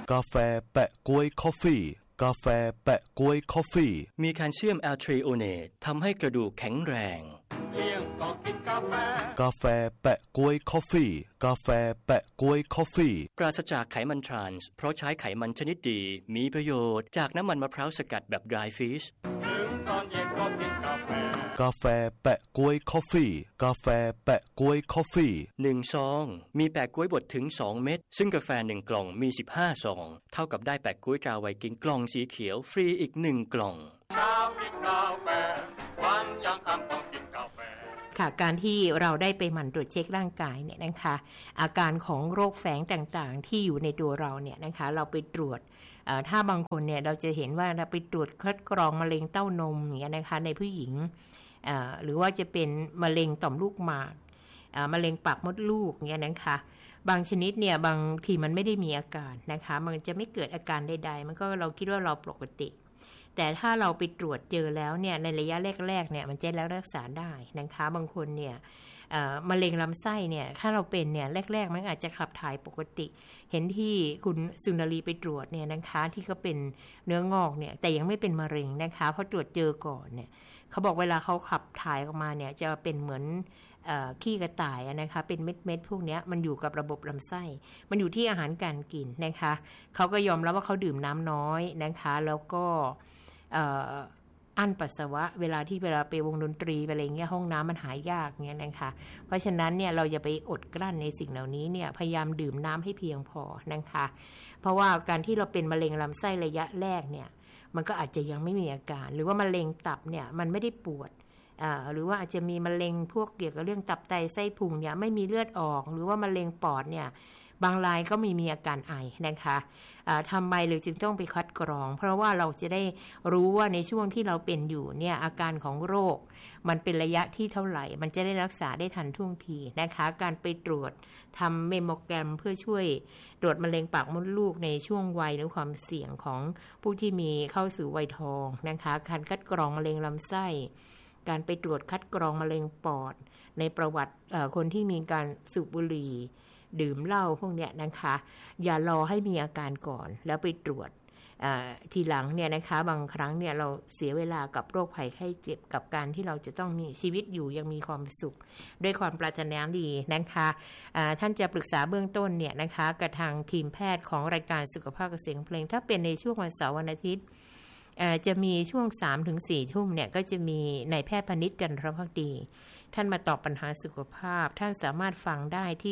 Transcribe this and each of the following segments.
กาแฟแปะก๊วยคอฟฟี่กาแฟแปะก๊วยคอฟฟี่มีแคลเซียมแอลทรีโอเนตทำให้กระดูกแข็งแรงเที่ยงก็กินกาแฟกาแฟแปะก๊วยคอฟฟี่กาแฟแปะก๊วยคอฟฟี่ปราศจากไขมันทรานส์เพราะใช้ไขมันชนิดดีมีประโยชน์จากน้ำมันมะพร้าวสกัดแบบ dry fish ถึงตอนเย็นก็กินกาแฟกาแฟแปะก๊วยคอฟฟี่กาแฟแปะก๊วยคอฟฟี่ 1ซองมีแปะก๊วยบดถึง2เม็ดซึ่งกาแฟ1กล่องมี15ซองเท่ากับได้แปะก๊วยตราไวกิ้งกล่องสีเขียวฟรีอีก1กล่องเช้ากินกาแฟวันยังค่ำต้องกินกาแฟค่ะการที่เราได้ไปหมั่นตรวจเช็คร่างกายเนี่ยนะคะอาการของโรคแฝงต่างๆที่อยู่ในตัวเราเนี่ยนะคะเราไปตรวจถ้าบางคนเนี่ยเราจะเห็นว่าเราไปตรวจคัดกรองมะเร็งเต้านมอย่างเงี้ยนะคะในผู้หญิงหรือว่าจะเป็นมะเร็งต่อมลูกหมากมะเร็งปากมดลูกเงี้ยนะคะบางชนิดเนี่ยบางทีมันไม่ได้มีอาการนะคะมันจะไม่เกิดอาการใดๆมันก็เราคิดว่าเราปกติแต่ถ้าเราไปตรวจเจอแล้วเนี่ยในระยะแรกๆเนี่ยมันจะแล้วรักษาได้นะคะบางคนเนี่ยมะเร็งลำไส้เนี่ยถ้าเราเป็นเนี่ยแรกๆมันอาจจะขับถ่ายปกติเห็นที่คุณสุนารีไปตรวจเนี่ยนะคะที่เขาเป็นเนื้องอกเนี่ยแต่ยังไม่เป็นมะเร็งนะคะเพราะตรวจเจอก่อนเนี่ยเขาบอกเวลาเขาขับถ่ายออกมาเนี่ยจะเป็นเหมือนขี้กระต่ายนะคะเป็นเม็ดๆพวกนี้มันอยู่กับระบบลำไส้มันอยู่ที่อาหารการกินนะคะเขาก็ยอมรับว่าเขาดื่มน้ำน้อยนะคะแล้วก็อั้นปัสสาวะเวลาไปวงดนตรีไปอะไรเงี้ยห้องน้ำมันหายากเงี้ยนะคะเพราะฉะนั้นเนี่ยเราจะไปอดกลั้นในสิ่งเหล่านี้เนี่ยพยายามดื่มน้ำให้เพียงพอนะคะเพราะว่าการที่เราเป็นมะเร็งลำไส้ระยะแรกเนี่ยมันก็อาจจะยังไม่มีอาการหรือว่ามะเร็งตับเนี่ยมันไม่ได้ปวดหรือว่าอาจจะมีมะเร็งพวกเกี่ยวกับเรื่องตับไตไส้พุงเนี่ยไม่มีเลือดออกหรือว่ามะเร็งปอดเนี่ยบางรายก็มีอาการไอนะคะทำไมเราจึงต้องไปคัดกรองเพราะว่าเราจะได้รู้ว่าในช่วงที่เราเป็นอยู่เนี่ยอาการของโรคมันเป็นระยะที่เท่าไหร่มันจะได้รักษาได้ทันท่วงทีนะคะการไปตรวจทำเมมโมแกรมเพื่อช่วยตรวจมะเร็งปากมดลูกในช่วงวัยหรือความเสี่ยงของผู้ที่มีเข้าสู่วัยทองนะคะการคัดกรองมะเร็งลำไส้การไปตรวจคัดกรองมะเร็งปอดในประวัติคนที่มีการสูบบุหรี่ดื่มเหล้าพวกเนี้ยนะคะอย่ารอให้มีอาการก่อนแล้วไปตรวจทีหลังเนี่ยนะคะบางครั้งเนี่ยเราเสียเวลากับโรคภัยไข้เจ็บกับการที่เราจะต้องมีชีวิตอยู่ยังมีความสุขด้วยความปรารถนาดีนะคะท่านจะปรึกษาเบื้องต้นเนี่ยนะคะกับทางทีมแพทย์ของรายการสุขภาพกับเสียงเพลงถ้าเป็นในช่วงวันเสาร์วันอาทิตย์จะมีช่วง 3-4 ทุ่มเนี่ยก็จะมีนายแพทย์พนิชจันทรภักดีท่านมาตอบปัญหาสุขภาพท่านสามารถฟังได้ที่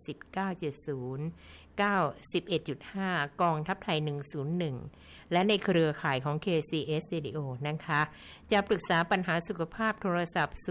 8970 91.5 กองทัพไทย101และในเครือข่ายของ KCS Radio นะคะจะปรึกษาปัญหาสุขภาพโทรศัพท์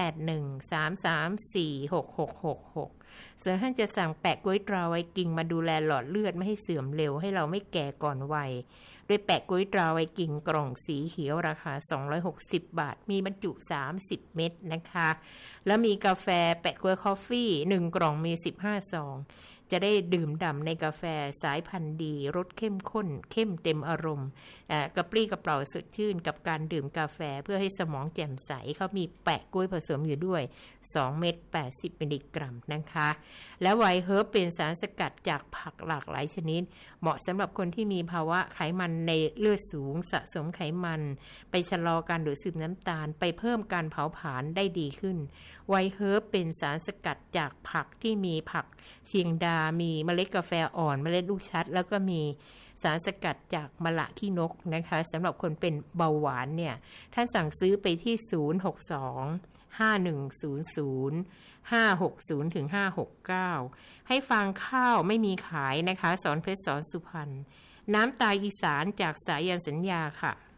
0813346666ส่วนท่านจะสั่งแปะก๊วยตราไวกิ้งมาดูแลหลอดเลือดไม่ให้เสื่อมเร็วให้เราไม่แก่ก่อนวัยโดยแปะก๊วยตราไวกิ้งกล่องสีเขียวราคา260 บาทมีบรรจุ30 เม็ดนะคะแล้วมีกาแฟแปะก๊วยคอฟฟี่1กล่องมี15ซองจะได้ดื่มด่ำในกาแฟสายพันธุ์ดีรสเข้มข้นเข้มเต็มอารมณ์กระปรี้กระเปร่าสดชื่นกับการดื่มกาแฟเพื่อให้สมองแจ่มใสเขามีแปะกล้วยผสมอยู่ด้วย2เม็ด80มิลลิกรัมนะคะและไวท์เฮิร์บเป็นสารสกัดจากผักหลากหลายชนิดเหมาะสำหรับคนที่มีภาวะไขมันในเลือดสูงสะสมไขมันไปชะลอการดูดซึมน้ำตาลไปเพิ่มการเผาผลาญได้ดีขึ้นไวท์เฮิร์บเป็นสารสกัดจากผักที่มีผักเชียงดามีเมล็ดกาแฟอ่อนเมล็ดลูกชัดแล้วก็มีสารสกัดจากมะละขี้นกนะคะสำหรับคนเป็นเบาหวานเนี่ยท่านสั่งซื้อไปที่062-5100-560-569ให้ฟังข้าวไม่มีขายนะคะสอนเพชรสอนสุพรรณน้ำตาอีสานจากสายันสัญญาค่ะ